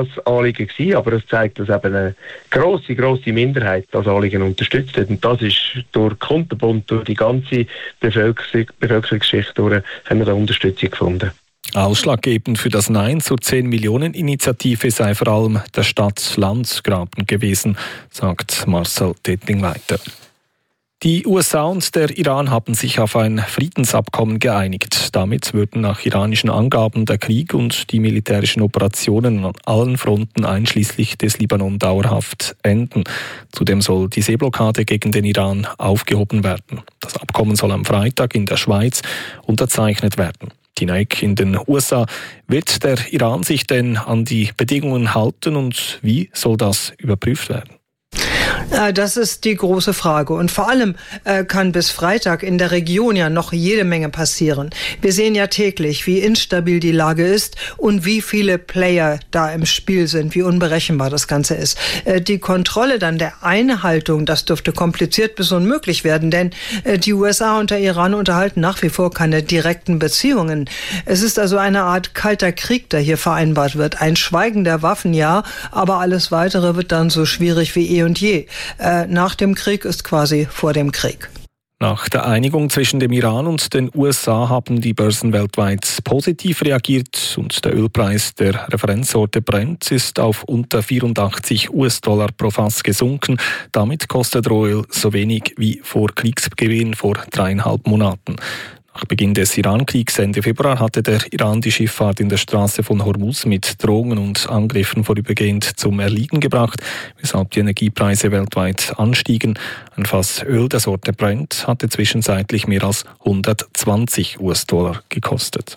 das Anliegen gewesen, aber es zeigt, dass eben eine grosse Minderheit das Anliegen unterstützt hat. Und das ist durch kunterbunt, durch die ganze Bevölkerungsschicht durch, haben wir da Unterstützung gefunden. Ausschlaggebend für das Nein zur 10-Millionen-Initiative sei vor allem der Stadt-Land-Graben gewesen, sagt Marcel Tetting weiter. Die USA und der Iran haben sich auf ein Friedensabkommen geeinigt. Damit würden nach iranischen Angaben der Krieg und die militärischen Operationen an allen Fronten einschließlich des Libanon dauerhaft enden. Zudem soll die Seeblockade gegen den Iran aufgehoben werden. Das Abkommen soll am Freitag in der Schweiz unterzeichnet werden. Tina Eck in den USA. Wird der Iran sich denn an die Bedingungen halten und wie soll das überprüft werden? Das ist die große Frage. Und vor allem kann bis Freitag in der Region ja noch jede Menge passieren. Wir sehen ja täglich, wie instabil die Lage ist und wie viele Player da im Spiel sind, wie unberechenbar das Ganze ist. Die Kontrolle dann der Einhaltung, das dürfte kompliziert bis unmöglich werden, denn die USA und der Iran unterhalten nach wie vor keine direkten Beziehungen. Es ist also eine Art kalter Krieg, der hier vereinbart wird. Ein Schweigen der Waffen, ja, aber alles Weitere wird dann so schwierig wie eh und je. Nach dem Krieg ist quasi vor dem Krieg. Nach der Einigung zwischen dem Iran und den USA haben die Börsen weltweit positiv reagiert und der Ölpreis der Referenzsorte Brent ist auf unter 84 US-Dollar pro Fass gesunken. Damit kostet Rohöl so wenig wie vor Kriegsbeginn vor 3,5 Monaten. Nach Beginn des Iran-Kriegs Ende Februar hatte der Iran die Schifffahrt in der Straße von Hormuz mit Drohungen und Angriffen vorübergehend zum Erliegen gebracht, weshalb die Energiepreise weltweit anstiegen. Ein Fass Öl der Sorte Brent hatte zwischenzeitlich mehr als 120 US-Dollar gekostet.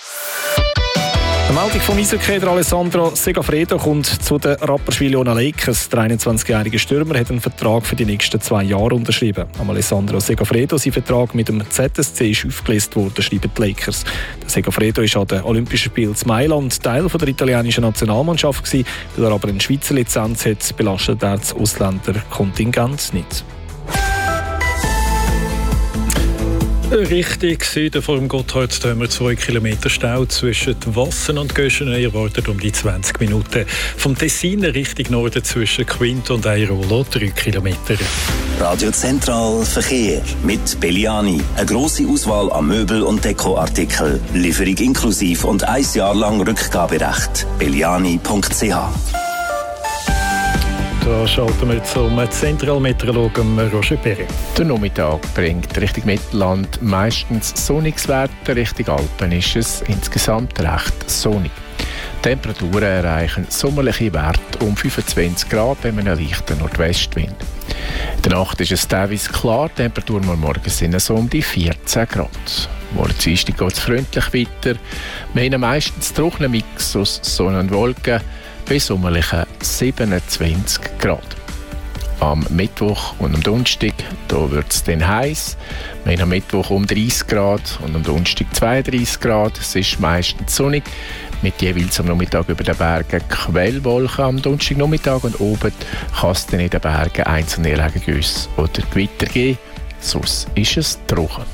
Die Meldung vom Eishockey, Alessandro Segafredo kommt zu den Rapperswil-Jona Lakers. Der 21-jährige Stürmer hat einen Vertrag für die nächsten 2 Jahre unterschrieben. Am Alessandro Segafredo sein Vertrag mit dem ZSC ist aufgelöst worden, schreiben die Lakers. Der Segafredo ist an den Olympischen Spielen in Mailand Teil der italienischen Nationalmannschaft gewesen. Weil er aber eine Schweizer Lizenz hat, belastet er das Ausländerkontingent nicht. Richtig, Süden vor dem Gotthard haben wir 2 Kilometer Stau zwischen Wassen und Göschenen. Erwartet um die 20 Minuten. Vom Tessin Richtung Norden zwischen Quint und Airolo 3 Kilometer. Radio Zentral Verkehr mit Belliani. Eine grosse Auswahl an Möbel- und Dekoartikeln. Lieferung inklusiv und 1 Jahr lang Rückgaberecht. belliani.ch. Da schalten wir zum Zentralmeteorologen Roger Perret. Der Nachmittag bringt Richtung Mittelland meistens sonniges Wetter. Richtung Alpen ist es insgesamt recht sonnig. Die Temperaturen erreichen sommerliche Werte um 25 Grad bei einem leichten Nordwestwind. In der Nacht ist es teilweise klar, die Temperaturen morgens sind so um die 14 Grad. Morgen Dienstag geht es freundlich weiter. Wir haben meistens trockenen Mix aus Sonne und Wolken bei sommerlichen 27 Grad. Am Mittwoch und am Donnerstag wird es dann heiß. Wir haben am Mittwoch um 30 Grad und am Donnerstag 32 Grad. Es ist meistens sonnig, mit jeweils am Nachmittag über den Bergen Quellwolken. Am Donnerstagnachmittag und oben kann es dann in den Bergen einzelne Regengüsse oder Gewitter geben. Sonst ist es trocken.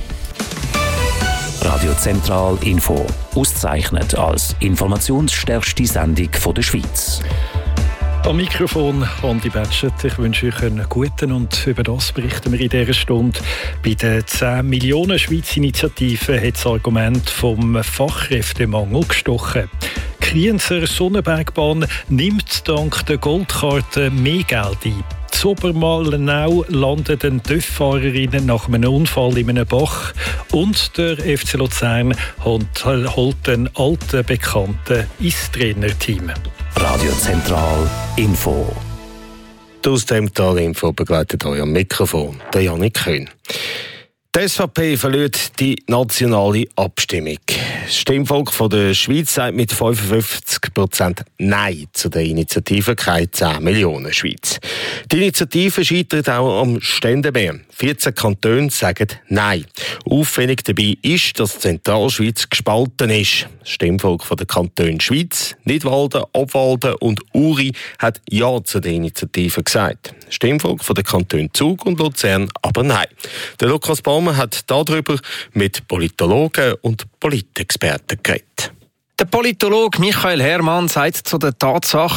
Radio Zentral Info. Ausgezeichnet als informationsstärkste Sendung der Schweiz. Am Mikrofon Andi Betschet. Ich wünsche euch einen guten und über das berichten wir in dieser Stunde. Bei der 10 Millionen Schweiz Initiative hat das Argument vom Fachkräftemangel gestochen. Die Krienzer Sonnenbergbahn nimmt dank der Goldkarte mehr Geld ein. In Obermalenau landet eine TÜV-Fahrerin nach einem Unfall in einem Bach und der FC Luzern holt einen alten Bekannten ins Trainerteam. Radio Zentral Info. Aus dem Tal-Info begleitet euch am Mikrofon der Janik Köhn. Die SVP verliert die nationale Abstimmung. Das Stimmvolk von der Schweiz sagt mit 55% Nein zu der Initiative «Keine 10 Millionen Schweiz». Die Initiative scheitert auch am Ständemehr. 14 Kantone sagen Nein. Auffällig dabei ist, dass die Zentralschweiz gespalten ist. Das Stimmvolk von der Kantone Schweiz, Nidwalden, Obwalden und Uri hat Ja zu der Initiative gesagt. Das Stimmvolk von der Kantone Zug und Luzern aber Nein. Der Lukas Baumer hat darüber mit Politologen und Politexperten geredet. Der Politologe Michael Herrmann sagt zu der Tatsache,